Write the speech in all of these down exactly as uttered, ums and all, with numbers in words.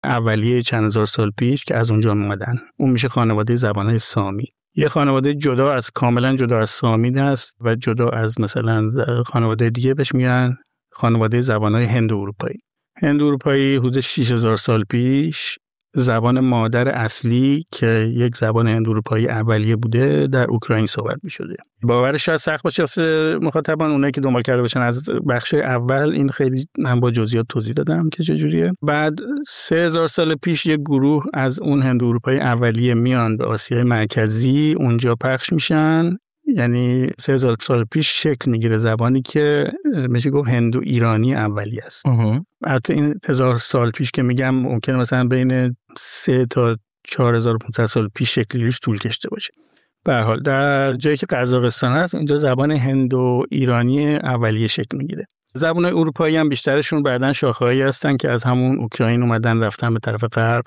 اولیه چند هزار سال پیش که از اونجا اومدن. اون میشه خانواده زبان‌های سامی. یه خانواده جدا از کاملا جدا از سامی هست و جدا از مثلا خانواده دیگه بهش میگن خانواده زبان‌های هند اروپایی. هند اروپایی حدود شش هزار سال پیش زبان مادر اصلی که یک زبان هند اروپایی اولیه بوده در اوکراین صحبت می‌شده. باورش شاید سخت باشه واسه مخاطبان، اونایی که دنبال کرده باشن از بخش اول این خیلی من با جزئیات توضیح دادم که چجوریه. بعد سه هزار سال پیش یک گروه از اون هند اروپایی اولیه میان به آسیای مرکزی، اونجا پخش میشن. یعنی سه هزار سال پیش شکل میگیره زبانی که میشه گفت هندو ایرانی اولیه است. البته این هزار سال پیش که میگم ممکنه مثلا بین سه تا چهار هزار و پانصد سال پیش شکلیش طول کشیده باشه. به هر حال در جایی که قزاقستان هست اینجا زبان هندو ایرانی اولیه شکل میگیره. زبان‌های اروپایی هم بیشترشون بعدن شاخه‌هایی هستن که از همون اوکراین اومدن رفتن به طرف غرب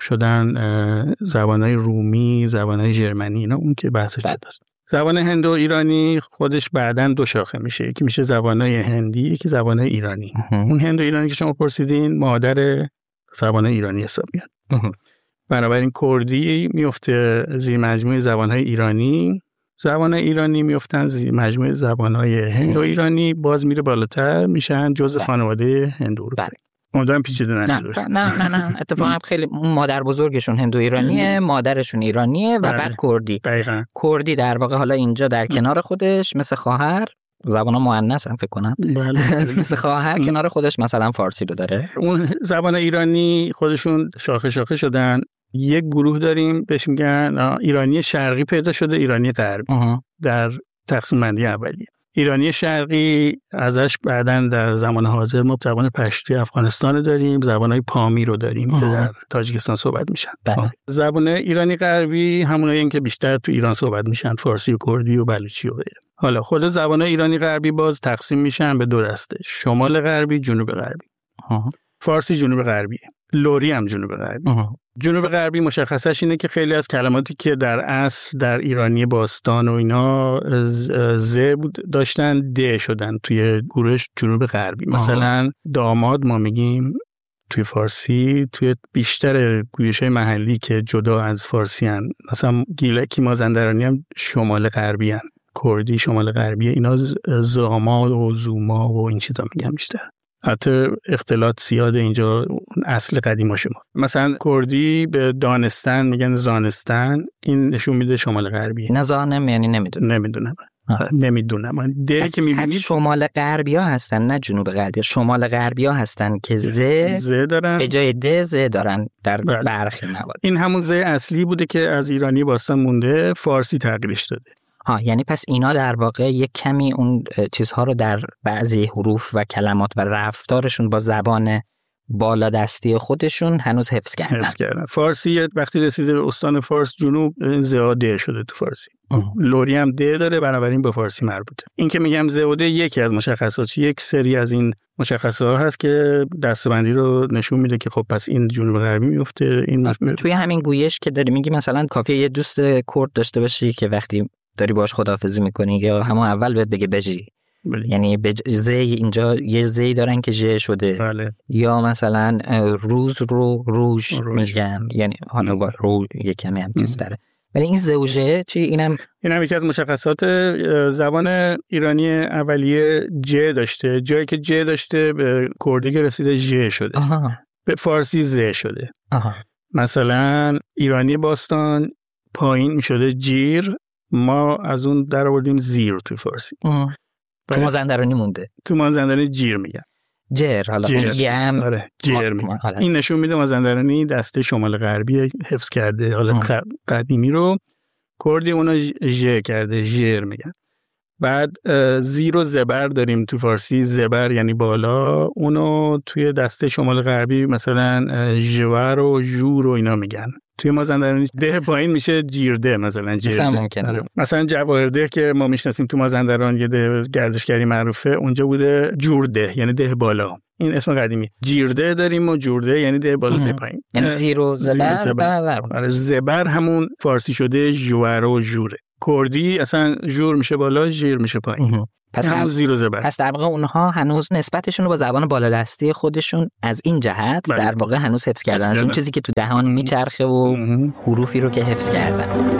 شدن. زبان‌های رومی، زبان‌های ژرمنی، اینا اون که بحثش شده. زبان هندو ایرانی خودش بعدن دو شاخه میشه، یکی میشه زبان‌های هندی، یکی زبان‌های ایرانی. اون هندو ایرانی که شما پرسیدین مادر زبان ایرانی حساب میاد. بنابراین کردی میفته زیر مجموعه زبان‌های ایرانی، زبان‌های ایرانی میفتن زیر مجموعه زبان‌های هندو ایرانی، باز میره بالاتر میشن جزء خانواده هندو اروپایی. امیدوارم پیچیده نشه. نه نه نه نه اتفاقا خیلی مادر بزرگشون هندو ایرانیه، مادرشون ایرانیه و بعد کردی. دقیقاً. کردی در واقع حالا اینجا در کنار خودش مثل خواهر، زبان مؤنث هم فکر کنم، بله مثل خواهر کنار خودش مثلا فارسی رو داره. اون زبان ایرانی خودشون شاخه شاخه شدن. یک گروه داریم بهش میگن ایرانی شرقی پیدا شده، ایرانی غربی در تقسیم بندی اولیه. ایرانی شرقی ازش بعداً در زمان حاضر ما زبان پشتو افغانستان داریم، زبان‌های پامی رو داریم که در تاجیکستان صحبت میشن. زبان ایرانی غربی همونایی که بیشتر تو ایران صحبت میشن، فارسی و کردی و بلوچی و غیره. حالا خود زبان ایرانی غربی باز تقسیم میشن به دو دسته، شمال غربی، جنوب غربی. فارسی جنوب غربی، لری هم جنوب غربی. جنوب غربی مشخصش اینه که خیلی از کلماتی که در اصل در ایرانی باستان و اینا ز بود داشتن د شدن توی گروه جنوب غربی. مثلا داماد ما میگیم توی فارسی، توی بیشتر گویش‌های محلی که جدا از فارسی هن، مثلا گیلکی مازندرانی هم شمال غربی هن، کردی شمال غربی، اینا زاماد و زوما و این چیزا میگن بیشتر. حتی اختلاط زیاده اینجا اصل قدیما شما. مثلا کردی به دانستان میگن زانستان، این نشون میده شمال غربیه. نه زانم یعنی نمیدونم. نمیدونم. نمیدونم. ده که میبینید شمال غربی ها هستن نه جنوب غربی ها. شمال غربی ها هستن که ز ز دارن، به جای د ز دارن در برخی موارد. این همون ز اصلی بوده که از ایرانی باستان مونده، فارسی تغییرش داده. ها یعنی پس اینا در واقع یک کمی اون چیزها رو در بعضی حروف و کلمات و رفتارشون با زبان بالا دستی خودشون هنوز حفظ کردن. حفظ کردن. فارسی وقتی رسیده به استان فارس جنوب زاده شده تو فارسی. لری هم د داره، بنابراین به فارسی مربوطه. این که میگم زاده یکی از مشخصات، یک سری از این مشخصات هست که دسته‌بندی رو نشون میده که خب پس این جنوب غربی میفته. این توی همین گویش که داری میگی مثلا کافیه یه دوست کرد داشته باشی که وقتی داری باش خداحافظی میکنی یا همون اول بهت بگه بجی، بله. یعنی بج... زی اینجا یه زی دارن که ژ شده، بله. یا مثلا روز رو روش میگن، یعنی حالا با رو یه کمی هم چیز داره، ولی این ز و ژ چی؟ اینم اینم یکی از مشخصات زبان ایرانی اولیه ج داشته، جایی که ج داشته به کردی که رسیده ژ شده. آها. به فارسی ز شده. آها. مثلا ایرانی باستان پایین میشده جیر، ما از اون در آوردیم زیر تو فارسی. تو مازندرانی مونده، تو مازندرانی جیر میگن، جر. حالا میگم آره جیر میگن. این نشون میده مازندرانی دسته شمال غربی حفظ کرده، حالا قدیمی رو کردی اونا ژ کرده، ژر میگن. بعد زیر و زبر داریم تو فارسی، زبر یعنی بالا، اونو توی دسته شمال غربی مثلا ژور و ژور و اینا میگن. توی مازندرانی ده پایین میشه جیرده، مثلا جیرده. مثلا جواهرده که ما میشناسیم تو مازندران یه ده گردشگری معروفه، اونجا بوده جورده یعنی ده بالا. این اسم قدیمی. جیرده داریم و جورده یعنی ده بالا ده پایین، یعنی زیر و زبر. آره زبر همون فارسی شده ژور و ژوره. کردی اصلا ژور میشه بالا، ژیر میشه پایین. پس هم زیر و زبر. پس در واقع اونها هنوز نسبتشون رو با زبان بالادستی خودشون از این جهت بله. در واقع هنوز حفظ کردن از اون چیزی که تو دهان میچرخه و حروفی رو که حفظ کردن.